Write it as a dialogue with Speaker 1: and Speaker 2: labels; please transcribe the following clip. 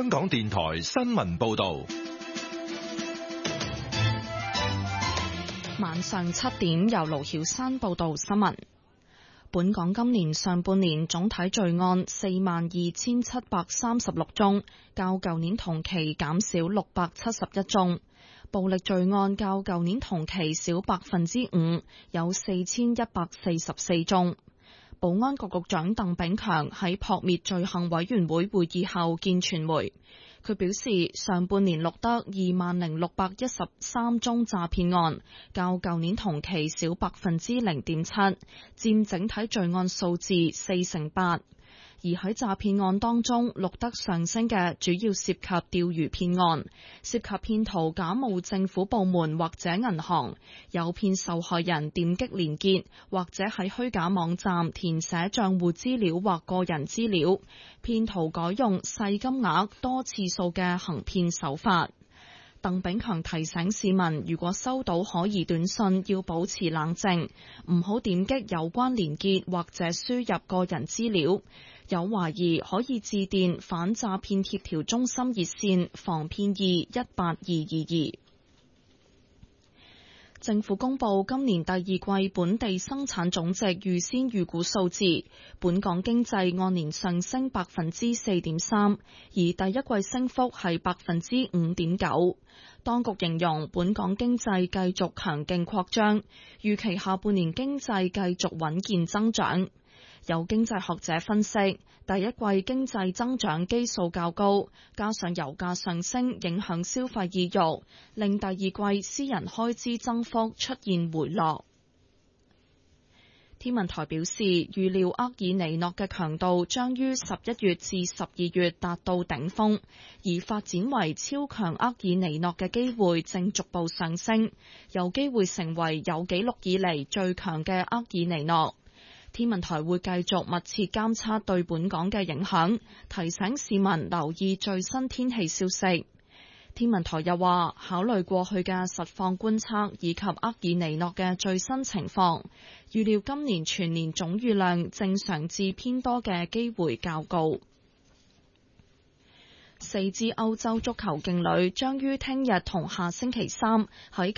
Speaker 1: 香港電台新聞報道。
Speaker 2: 晚上7點，由盧曉珊報道新聞。本港今年上半年總體罪案42,736宗，較舊年同期減少671宗。暴力罪案較舊年同期少5%，有4144宗。保安局局長鄧炳強喺撲滅罪行委員會會議後見傳媒，佢表示上半年錄得20,613宗詐騙案，較舊年同期少0.7%，佔整體罪案數字8%。而喺詐騙案當中錄得上升嘅，主要涉及釣魚騙案，涉及騙徒假冒政府部門或者銀行，誘騙受害人點擊連結，或者喺虛假網站填寫賬戶資料或個人資料，騙徒改用細金額多次數嘅行騙手法。鄧炳強提醒市民，如果收到可疑短信，要保持冷靜，唔好點擊有關連結或者輸入個人資料。有懷疑可以致電反詐騙協調中心熱線防騙2182222。政府公布今年第二季本地生產總值預先預估數字，本港經濟按年上升4.3%，而第一季升幅係5.9%。當局形容本港經濟繼續強勁擴張，預期下半年經濟繼續穩健增長。有經濟學者分析，第一季經濟增長基數較高，加上油價上升影響消費意欲，令第二季私人開支增幅出現回落。天文台表示，預料厄爾尼諾嘅強度將於11月至12月達到頂峰，而發展為超強厄爾尼諾嘅機會正逐步上升，有機會成為有紀錄以嚟最強嘅厄爾尼諾。天文台會繼續密切監測對本港嘅影響，提醒市民留意最新天氣消息。天文台又話，考慮過去嘅實況觀測以及厄爾尼諾嘅最新情況，預料今年全年總雨量正常至偏多嘅機會較高。4支歐洲足球勁旅將於聽日同下星期三喺